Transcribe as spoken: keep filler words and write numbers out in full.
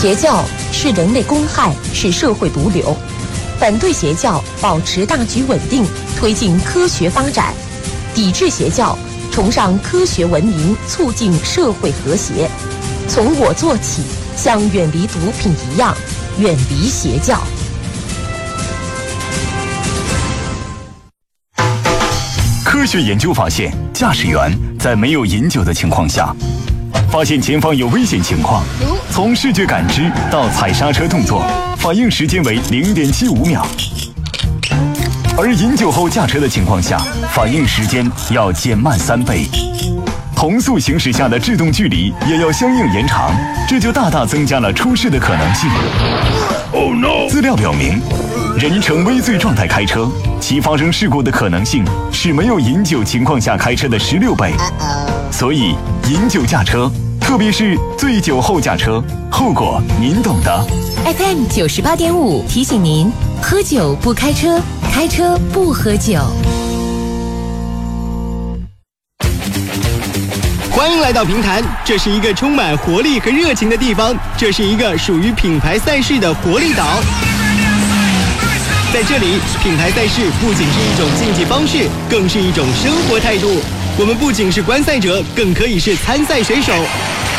邪教是人类公害，是社会毒瘤。反对邪教，保持大局稳定，推进科学发展；抵制邪教，崇尚科学文明，促进社会和谐。从我做起，像远离毒品一样，远离邪教。 科学研究发现，驾驶员在没有饮酒的情况下，发现前方有危险情况，从视觉感知到踩刹车动作，反应时间为 零点七五秒。而饮酒后驾车的情况下，反应时间要减慢三倍。同速行驶下的制动距离也要相应延长，这就大大增加了出事的可能性。Oh no！ 资料表明，人呈微醉状态开车，其发生事故的可能性是没有饮酒情况下开车的十六倍。所以，饮酒驾车，特别是醉酒后驾车，后果您懂的。 F M 九十八点五提醒您：喝酒不开车，开车不喝酒。 欢迎来到平潭，这是一个充满活力和热情的地方，这是一个属于品牌赛事的活力岛。在这里，品牌赛事不仅是一种竞技方式，更是一种生活态度。我们不仅是观赛者，更可以是参赛选手。